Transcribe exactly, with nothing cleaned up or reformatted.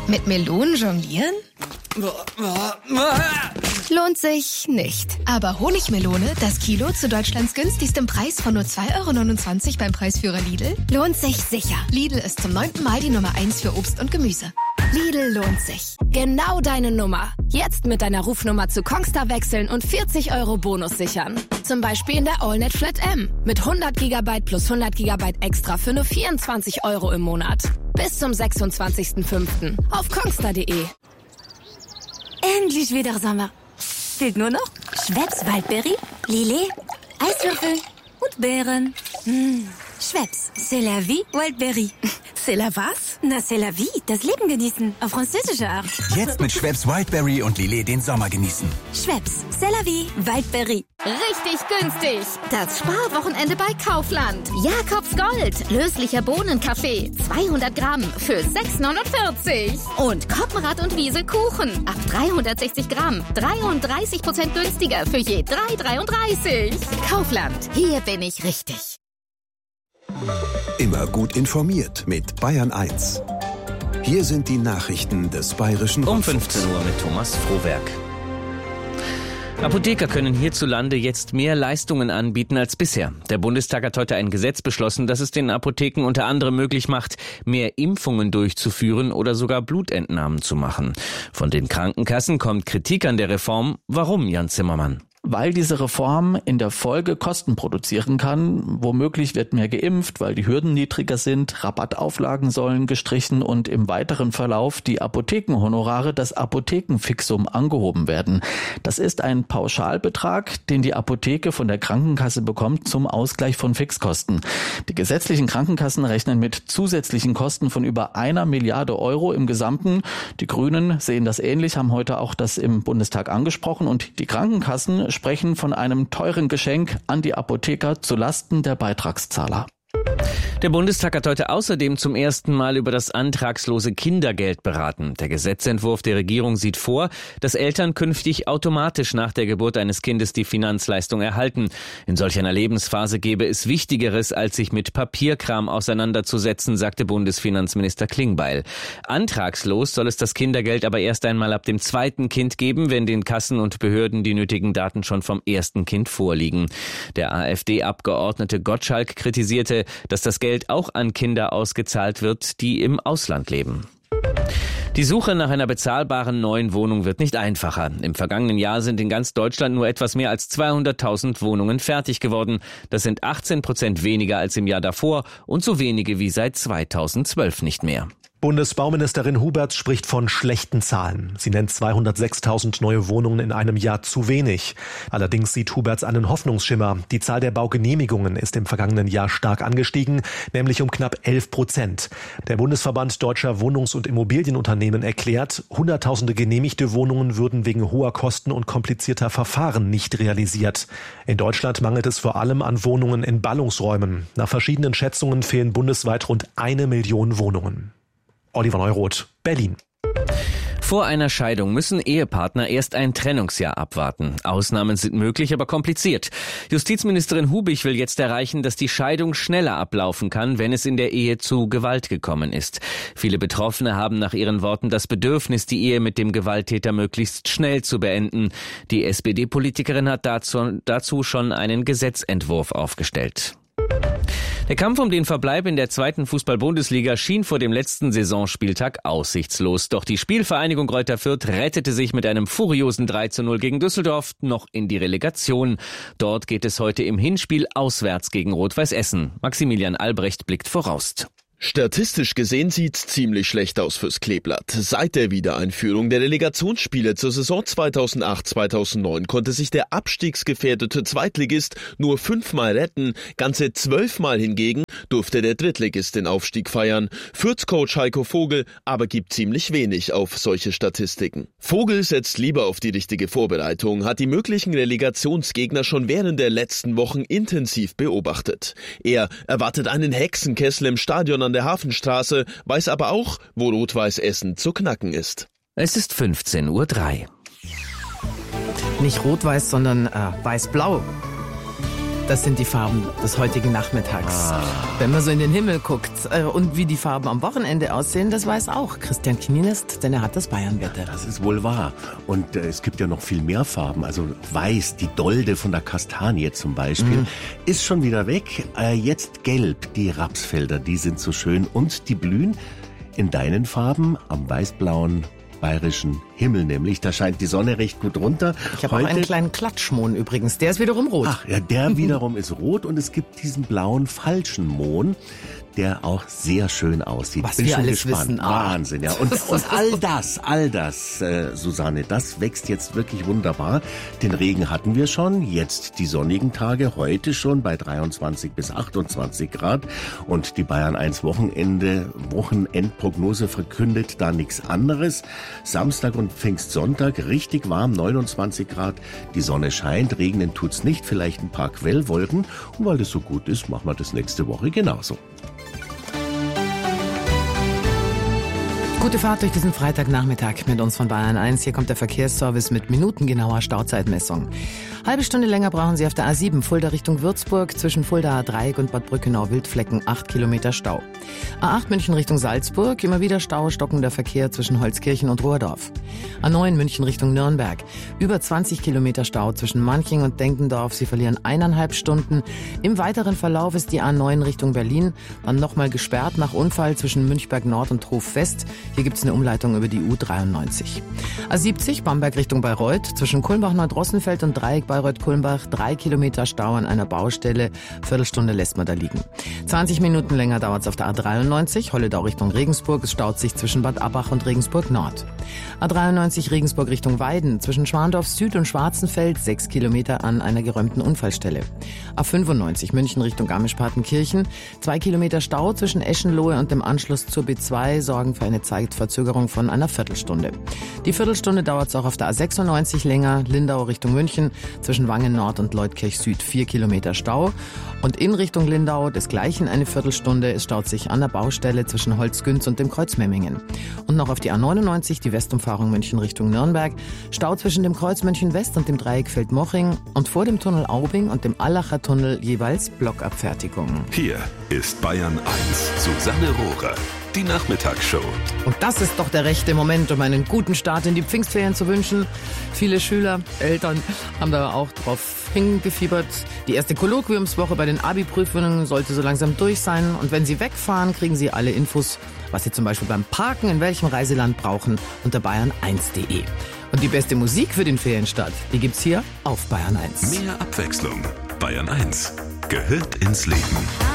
Mit Melonen jonglieren? Lohnt sich nicht. Aber Honigmelone, das Kilo zu Deutschlands günstigstem Preis von nur zwei Euro neunundzwanzig beim Preisführer Lidl, lohnt sich sicher. Lidl ist zum neunten Mal die Nummer eins für Obst und Gemüse. Lidl lohnt sich. Genau deine Nummer. Jetzt mit deiner Rufnummer zu Kongstar wechseln und vierzig Euro Bonus sichern. Zum Beispiel in der AllNet Flat M. Mit hundert Gigabyte plus hundert Gigabyte extra für nur vierundzwanzig Euro im Monat. Bis zum sechsundzwanzigsten fünften auf kongstar punkt de. Endlich wieder Sommer. Fehlt nur noch Schweppes Waldberry, Lillet, Eiswürfel und Beeren. Mmh. Schweppes, c'est la vie, Waldberry. C'est la was? Na, c'est la vie, das Leben genießen, auf französische Art. Jetzt mit Schweppes Wildberry und Lillet den Sommer genießen. Schweppes, c'est la vie, Waldberry. Richtig günstig. Das Sparwochenende bei Kaufland. Jakobs Gold. Löslicher Bohnenkaffee. zweihundert Gramm für sechs neunundvierzig. Und Koppenrad und Wiese Kuchen. Ab dreihundertsechzig Gramm. dreiunddreißig Prozent günstiger für je drei dreiunddreißig. Kaufland. Hier bin ich richtig. Immer gut informiert mit Bayern eins. Hier sind die Nachrichten des Bayerischen Um Rundfunks. fünfzehn Uhr mit Thomas Frohwerk. Apotheker können hierzulande jetzt mehr Leistungen anbieten als bisher. Der Bundestag hat heute ein Gesetz beschlossen, das es den Apotheken unter anderem möglich macht, mehr Impfungen durchzuführen oder sogar Blutentnahmen zu machen. Von den Krankenkassen kommt Kritik an der Reform. Warum, Jan Zimmermann? Weil diese Reform in der Folge Kosten produzieren kann. Womöglich wird mehr geimpft, weil die Hürden niedriger sind, Rabattauflagen sollen gestrichen und im weiteren Verlauf die Apothekenhonorare, das Apothekenfixum, angehoben werden. Das ist ein Pauschalbetrag, den die Apotheke von der Krankenkasse bekommt zum Ausgleich von Fixkosten. Die gesetzlichen Krankenkassen rechnen mit zusätzlichen Kosten von über einer Milliarde Euro im Gesamten. Die Grünen sehen das ähnlich, haben heute auch das im Bundestag angesprochen, und die Krankenkassen sprechen von einem teuren Geschenk an die Apotheker zu Lasten der Beitragszahler. Der Bundestag hat heute außerdem zum ersten Mal über das antragslose Kindergeld beraten. Der Gesetzentwurf der Regierung sieht vor, dass Eltern künftig automatisch nach der Geburt eines Kindes die Finanzleistung erhalten. In solch einer Lebensphase gäbe es Wichtigeres, als sich mit Papierkram auseinanderzusetzen, sagte Bundesfinanzminister Klingbeil. Antragslos soll es das Kindergeld aber erst einmal ab dem zweiten Kind geben, wenn den Kassen und Behörden die nötigen Daten schon vom ersten Kind vorliegen. Der AfD-Abgeordnete Gottschalk kritisierte, dass das Geld auch an Kinder ausgezahlt wird, die im Ausland leben. Die Suche nach einer bezahlbaren neuen Wohnung wird nicht einfacher. Im vergangenen Jahr sind in ganz Deutschland nur etwas mehr als zweihunderttausend Wohnungen fertig geworden. Das sind achtzehn Prozent weniger als im Jahr davor und so wenige wie seit zweitausendzwölf nicht mehr. Bundesbauministerin Huberts spricht von schlechten Zahlen. Sie nennt zweihundertsechstausend neue Wohnungen in einem Jahr zu wenig. Allerdings sieht Huberts einen Hoffnungsschimmer. Die Zahl der Baugenehmigungen ist im vergangenen Jahr stark angestiegen, nämlich um knapp elf Prozent. Der Bundesverband Deutscher Wohnungs- und Immobilienunternehmen erklärt, hunderttausende genehmigte Wohnungen würden wegen hoher Kosten und komplizierter Verfahren nicht realisiert. In Deutschland mangelt es vor allem an Wohnungen in Ballungsräumen. Nach verschiedenen Schätzungen fehlen bundesweit rund eine Million Wohnungen. Oliver Neuroth, Berlin. Vor einer Scheidung müssen Ehepartner erst ein Trennungsjahr abwarten. Ausnahmen sind möglich, aber kompliziert. Justizministerin Hubich will jetzt erreichen, dass die Scheidung schneller ablaufen kann, wenn es in der Ehe zu Gewalt gekommen ist. Viele Betroffene haben nach ihren Worten das Bedürfnis, die Ehe mit dem Gewalttäter möglichst schnell zu beenden. Die S P D-Politikerin hat dazu, dazu schon einen Gesetzentwurf aufgestellt. Der Kampf um den Verbleib in der zweiten Fußball-Bundesliga schien vor dem letzten Saisonspieltag aussichtslos. Doch die Spielvereinigung Greuther Fürth rettete sich mit einem furiosen drei zu null gegen Düsseldorf noch in die Relegation. Dort geht es heute im Hinspiel auswärts gegen Rot-Weiß Essen. Maximilian Albrecht blickt voraus. Statistisch gesehen sieht's ziemlich schlecht aus fürs Kleeblatt. Seit der Wiedereinführung der Relegationsspiele zur Saison zweitausendacht zweitausendneun konnte sich der abstiegsgefährdete Zweitligist nur fünfmal retten. Ganze zwölfmal hingegen durfte der Drittligist den Aufstieg feiern. Fürth-Coach Heiko Vogel aber gibt ziemlich wenig auf solche Statistiken. Vogel setzt lieber auf die richtige Vorbereitung, hat die möglichen Relegationsgegner schon während der letzten Wochen intensiv beobachtet. Er erwartet einen Hexenkessel im Stadion an der Hafenstraße, weiß aber auch, wo Rot-Weiß Essen zu knacken ist. Es ist fünfzehn Uhr drei. Nicht rot-weiß, sondern äh, weiß-blau. Das sind die Farben des heutigen Nachmittags. Ah. Wenn man so in den Himmel guckt äh, und wie die Farben am Wochenende aussehen, das weiß auch Christian Knienest, denn er hat das Bayernwetter. Das ist wohl wahr. Und äh, es gibt ja noch viel mehr Farben. Also weiß, die Dolde von der Kastanie zum Beispiel, mhm. ist schon wieder weg. Äh, jetzt gelb, die Rapsfelder, die sind so schön. Und die blühen in deinen Farben am weißblauen bayerischen Himmel nämlich. Da scheint die Sonne recht gut runter. Ich habe auch einen kleinen Klatschmohn übrigens. Der ist wiederum rot. Ach ja, der wiederum ist rot. Und es gibt diesen blauen falschen Mohn, der auch sehr schön aussieht. Was Bin wir schon alles gespannt. wissen. Ah. Wahnsinn, ja. Und, und all das, all das, äh, Susanne, das wächst jetzt wirklich wunderbar. Den Regen hatten wir schon, jetzt die sonnigen Tage, heute schon bei dreiundzwanzig bis achtundzwanzig Grad. Und die Bayern eins Wochenende, Wochenendprognose verkündet da nichts anderes. Samstag und Pfingstsonntag richtig warm, neunundzwanzig Grad. Die Sonne scheint, regnen tut's nicht, vielleicht ein paar Quellwolken. Und weil das so gut ist, machen wir das nächste Woche genauso. Gute Fahrt durch diesen Freitagnachmittag mit uns von Bayern eins. Hier kommt der Verkehrsservice mit minutengenauer Stauzeitmessung. Halbe Stunde länger brauchen Sie auf der A sieben Fulda Richtung Würzburg, zwischen Fuldaer Dreieck und Bad Brückenau-Wildflecken acht Kilometer Stau. A acht München Richtung Salzburg, immer wieder Stau, stockender Verkehr zwischen Holzkirchen und Rohrdorf. A neun München Richtung Nürnberg, über zwanzig Kilometer Stau zwischen Manching und Denkendorf. Sie verlieren eineinhalb Stunden. Im weiteren Verlauf ist die A neun Richtung Berlin dann nochmal gesperrt nach Unfall zwischen Münchberg Nord und Hof West. Hier gibt es eine Umleitung über die U dreiundneunzig. A siebzig Bamberg Richtung Bayreuth, zwischen Kulmbach-Neudrossenfeld und Dreieck Bayreuth-Kulmbach, drei Kilometer Stau an einer Baustelle. Viertelstunde lässt man da liegen. zwanzig Minuten länger dauert es auf der A dreiundneunzig, Holledau Richtung Regensburg. Es staut sich zwischen Bad Abbach und Regensburg Nord. A dreiundneunzig Regensburg Richtung Weiden, zwischen Schwandorf Süd und Schwarzenfeld, sechs Kilometer an einer geräumten Unfallstelle. A fünfundneunzig München Richtung Garmisch-Partenkirchen, zwei Kilometer Stau zwischen Eschenlohe und dem Anschluss zur B zwei sorgen für eine Zeitverzögerung von einer Viertelstunde. Die Viertelstunde dauert es auch auf der A sechsundneunzig länger, Lindau Richtung München, zwischen Wangen Nord und Leutkirch Süd, vier Kilometer Stau. Und in Richtung Lindau desgleichen eine Viertelstunde. Es staut sich an der Baustelle zwischen Holzgünz und dem Kreuz Memmingen. Und noch auf die A neunundneunzig, die Westumfahrung München Richtung Nürnberg. Stau zwischen dem Kreuz München West und dem Dreieck Feldmoching und vor dem Tunnel Aubing und dem Allacher Tunnel jeweils Blockabfertigung. Hier ist Bayern eins, Susanne Rohrer. Die Nachmittagsshow. Und das ist doch der rechte Moment, um einen guten Start in die Pfingstferien zu wünschen. Viele Schüler, Eltern haben da auch drauf hingefiebert. Die erste Kolloquiumswoche bei den Abi-Prüfungen sollte so langsam durch sein. Und wenn Sie wegfahren, kriegen Sie alle Infos, was Sie zum Beispiel beim Parken in welchem Reiseland brauchen, unter bayern eins punkt de. Und die beste Musik für den Ferienstart, die gibt's hier auf Bayern eins. Mehr Abwechslung. Bayern eins gehört ins Leben.